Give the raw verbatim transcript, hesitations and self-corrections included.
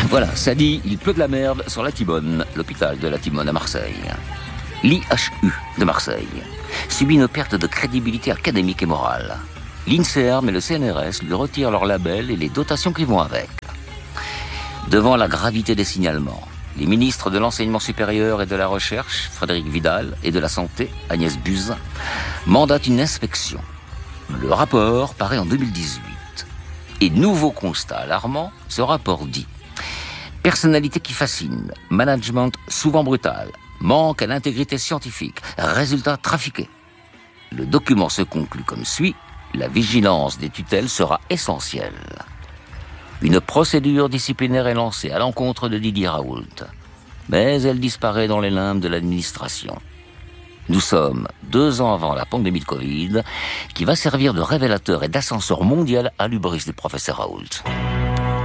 Voilà, ça dit, il pleut de la merde sur la Timone, l'hôpital de la Timone à Marseille. L'I H U de Marseille subit une perte de crédibilité académique et morale. L'INSERM et le C N R S lui retirent leur label et les dotations qui vont avec. Devant la gravité des signalements, les ministres de l'Enseignement supérieur et de la Recherche, Frédéric Vidal, et de la Santé, Agnès Buzyn, mandatent une inspection. Le rapport paraît en deux mille dix-huit. Et nouveau constat alarmant, ce rapport dit « Personnalité qui fascine, management souvent brutal, manque à l'intégrité scientifique, résultats trafiqués. » Le document se conclut comme suit « La vigilance des tutelles sera essentielle. » Une procédure disciplinaire est lancée à l'encontre de Didier Raoult, mais elle disparaît dans les limbes de l'administration. Nous sommes deux ans avant la pandémie de Covid, qui va servir de révélateur et d'ascenseur mondial à l'hubris du professeur Raoult.